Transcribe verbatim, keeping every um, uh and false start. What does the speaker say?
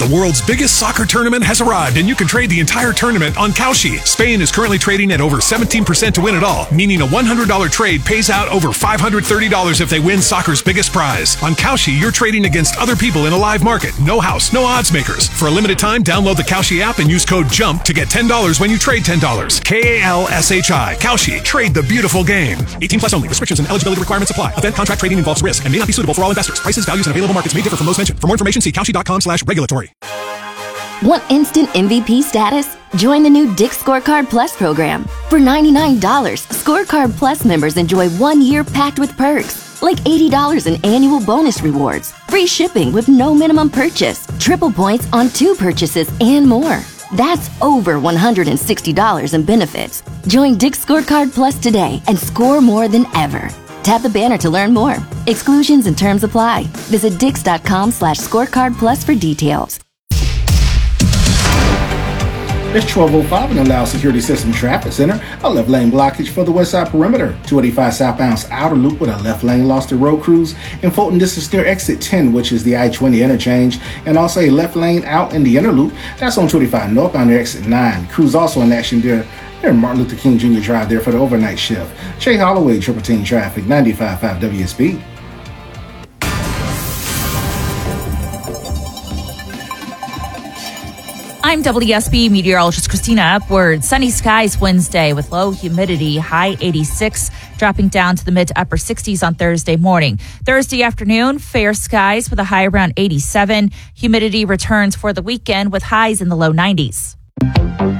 The world's biggest soccer tournament has arrived, and you can trade the entire tournament on Kalshi. Spain is currently trading at over seventeen percent to win it all, meaning a one hundred dollars trade pays out over five hundred thirty dollars if they win soccer's biggest prize. On Kalshi, you're trading against other people in a live market. No house, no odds makers. For a limited time, download the Kalshi app and use code JUMP to get ten dollars when you trade ten dollars. K A L S H I. Kalshi. Trade the beautiful game. eighteen plus only. Restrictions and eligibility requirements apply. Event contract trading involves risk and may not be suitable for all investors. Prices, values, and available markets may differ from those mentioned. For more information, see kalshi.com slash regulatory. Want instant M V P status? Join the new Dick's Scorecard Plus program. For ninety-nine dollars, Scorecard Plus members enjoy one year packed with perks, like eighty dollars in annual bonus rewards, free shipping with no minimum purchase, triple points on two purchases, and more. That's over one hundred sixty dollars in benefits. Join Dick's Scorecard Plus today and score more than ever. Tap the banner to learn more. Exclusions and terms apply. Visit dix.com slash scorecard plus for details. It's twelve oh five in the Loudoun Security System Traffic Center. A left lane blockage for the west side perimeter. two eighty-five southbound outer loop with a left lane lost to road crews. In Fulton, this is near exit ten, which is the I twenty interchange. And also a left lane out in the inner loop. That's on two eighty-five northbound near exit nine. Crews also in action there. Near Martin Luther King Junior Drive there for the overnight shift. Jay Holloway, Triple Team Traffic, ninety-five point five W S B. I'm W S B meteorologist Christina Upward. Sunny skies Wednesday with low humidity, high eighty-six, dropping down to the mid to upper sixties on Thursday morning. Thursday afternoon, fair skies with a high around eighty-seven. Humidity returns for the weekend with highs in the low nineties.